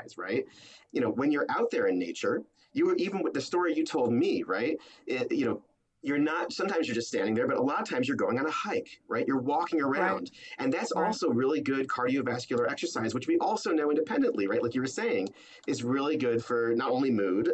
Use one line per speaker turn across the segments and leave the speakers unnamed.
exercise, right? When you're out there in nature, even with the story you told me, right? You're not, sometimes you're just standing there, but a lot of times you're going on a hike, right? You're walking
Right.
around. And that's
Right.
also really good cardiovascular exercise, which we also know independently, right? Like you were saying, is really good for not only mood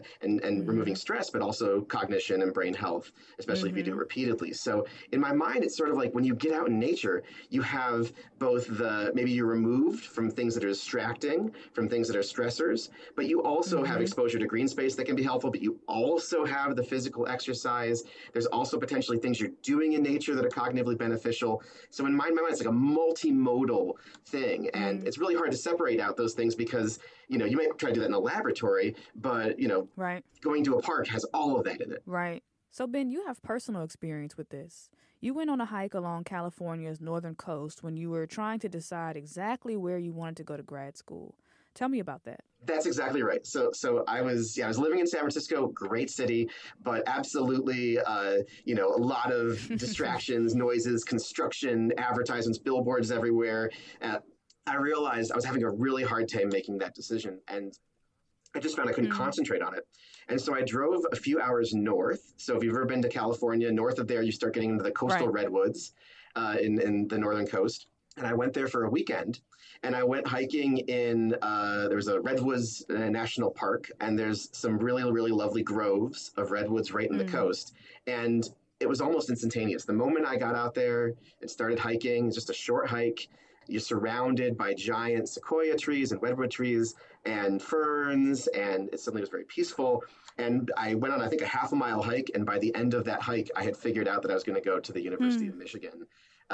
and removing
Mm-hmm.
stress, but also cognition and brain health, especially if you do it
Mm-hmm.
repeatedly. So in my mind, it's sort of like when you get out in nature, you have both maybe you're removed from things that are distracting, from things that are stressors, but you also have
Mm-hmm.
exposure to green space that can be helpful, but you also have the physical exercise. There's also potentially things you're doing in nature that are cognitively beneficial. So in my mind, it's like a multimodal thing. And
Mm.
it's really hard to separate out those things because, you might try to do that in a laboratory, but,
Right.
going to a park has all of that in it.
Right. So, Ben, you have personal experience with this. You went on a hike along California's northern coast when you were trying to decide exactly where you wanted to go to grad school. Tell me about that.
That's exactly right. So I was living in San Francisco, great city, but absolutely, a lot of distractions, noises, construction, advertisements, billboards everywhere. Uh, I realized I was having a really hard time making that decision, and I just found I couldn't
Hmm.
concentrate on it. And so I drove a few hours north. So if you've ever been to California, north of there, you start getting into the coastal
Right.
redwoods in the northern coast. And I went there for a weekend. And I went hiking there's a Redwoods National Park, and there's some really, really lovely groves of redwoods right in the
Mm.
coast. And it was almost instantaneous. The moment I got out there and started hiking, just a short hike, you're surrounded by giant sequoia trees and redwood trees and ferns, and it suddenly was very peaceful. And I went on, I think, a half a mile hike, and by the end of that hike, I had figured out that I was going to go to the University
Hmm.
of Michigan.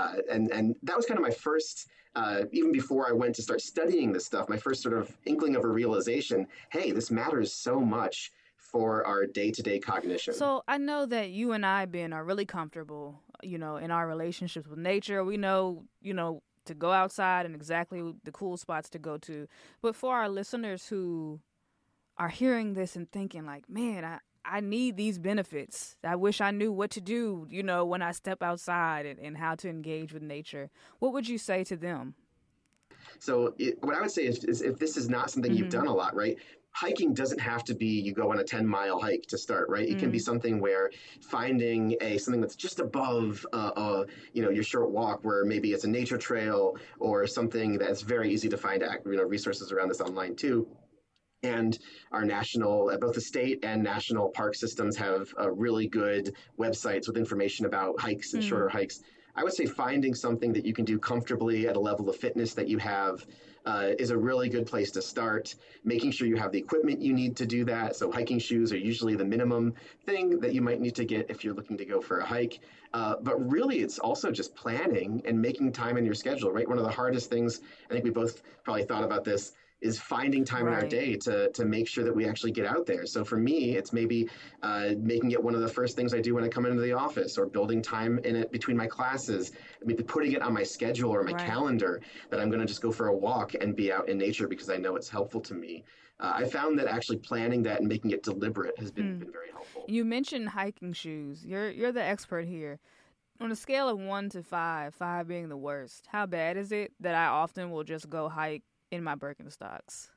And that was kind of my first, even before I went to start studying this stuff, my first sort of inkling of a realization. Hey, this matters so much for our day to day cognition.
So I know that you and I, Ben, are really comfortable, in our relationships with nature. We know, to go outside and exactly the cool spots to go to. But for our listeners who are hearing this and thinking like, man, I need these benefits. I wish I knew what to do, when I step outside and how to engage with nature. What would you say to them?
So what I would say is if this is not something you've
Mm-hmm.
done a lot, right? Hiking doesn't have to be you go on a 10-mile hike to start, right? It can be
Mm.
something where finding a something that's just above your short walk, where maybe it's a nature trail or something that's very easy to find resources around this online too. And our national, both the state and national park systems have really good websites with information about hikes and
Mm.
shorter hikes. I would say finding something that you can do comfortably at a level of fitness that you have is a really good place to start. Making sure you have the equipment you need to do that. So, hiking shoes are usually the minimum thing that you might need to get if you're looking to go for a hike. But really, it's also just planning and making time in your schedule, right? One of the hardest things, I think we both probably thought about this, is finding time in our
Right.
day to make sure that we actually get out there. So for me, it's maybe making it one of the first things I do when I come into the office, or building time in it between my classes, maybe putting it on my schedule or my
Right.
calendar that I'm going to just go for a walk and be out in nature because I know it's helpful to me. I found that actually planning that and making it deliberate has been,
Hmm.
been very helpful.
You mentioned hiking shoes. You're the expert here. On a scale of 1 to 5, 5 being the worst, how bad is it that I often will just go hike in my Birkenstocks?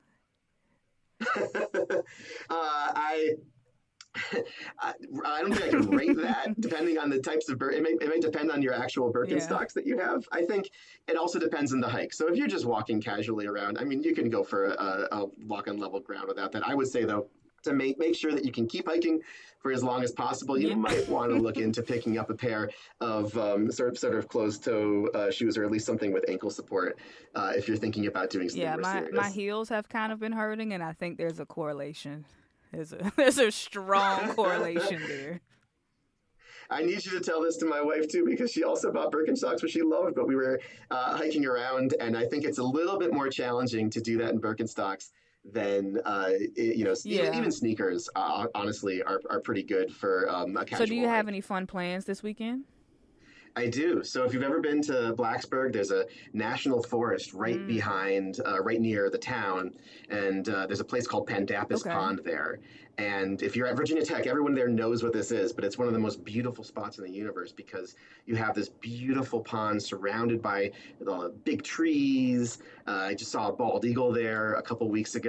I I, I don't think I can rate that depending on the types of it may depend on your actual
Yeah.
Birkenstocks that you have. I think it also depends on the hike. So if you're just walking casually around, I mean, you can go for a walk on level ground without that. I would say though, to make sure that you can keep hiking for as long as possible, you
Yeah.
might want to look into picking up a pair of sort of closed toe shoes, or at least something with ankle support if you're thinking about doing something
Yeah,
more
my
serious.
heels have kind of been hurting and I think there's a correlation. There's a strong correlation there.
I need you to tell this to my wife too, because she also bought Birkenstocks, which she loved. But we were hiking around, and I think it's a little bit more challenging to do that in Birkenstocks than
Yeah.
even sneakers. Honestly, are pretty good for a
So do you
casual
have
hike.
any fun plans this weekend?
I do. So if you've ever been to Blacksburg, there's a national forest
Mm.
right near the town, and there's a place called Pandapis
Okay.
Pond there. And if you're at Virginia Tech, everyone there knows what this is, but it's one of the most beautiful spots in the universe because you have this beautiful pond surrounded by big trees. I just saw a bald eagle there a couple weeks ago.